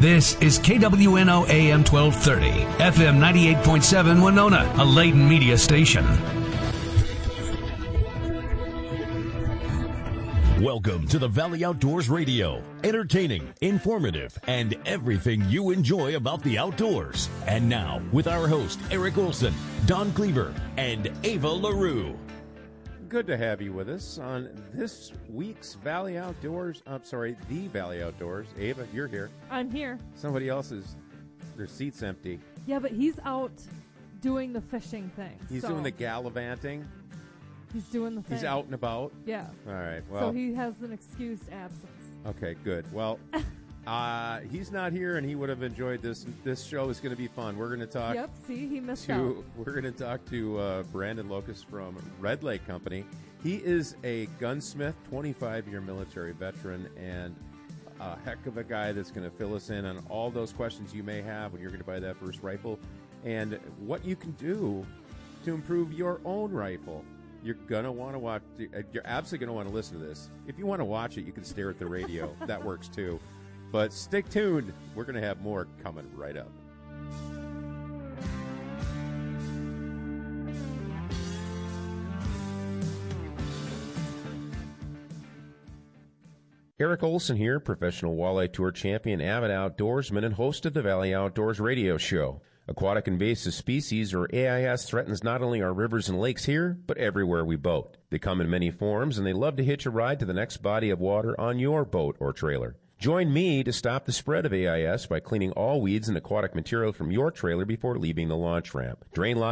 This is KWNO AM 1230, FM 98.7 Winona, a Layton media station. Welcome to the Valley Outdoors Radio. Entertaining, informative, and everything you enjoy about the outdoors. And now, with our host, Eric Olson, Don Cleaver, and Ava LaRue. Good to have you with us on this week's Valley Outdoors. The Valley Outdoors. Ava, you're here. I'm here. Somebody else's, their seat's empty. Yeah, but he's out doing the fishing thing. He's doing the gallivanting. He's doing the thing. He's out and about. Yeah. All right. Well, so he has an excused absence. Okay, good. Well, he's not here, and he would have enjoyed this. This show is going to be fun. We're going to talk. Yep. See, he missed out. We're going to talk to Brandon Locust from Red Lake Company. He is a gunsmith, 25-year military veteran, and a heck of a guy that's going to fill us in on all those questions you may have when you're going to buy that first rifle, and what you can do to improve your own rifle. You're going to want to watch. You're absolutely going to want to listen to this. If you want to watch it, you can stare at the radio. That works too. But stick tuned. We're going to have more coming right up. Eric Olson here, professional walleye tour champion, avid outdoorsman, and host of the Valley Outdoors Radio Show. Aquatic invasive species, or AIS, threatens not only our rivers and lakes here, but everywhere we boat. They come in many forms, and they love to hitch a ride to the next body of water on your boat or trailer. Join me to stop the spread of AIS by cleaning all weeds and aquatic material from your trailer before leaving the launch ramp. Drain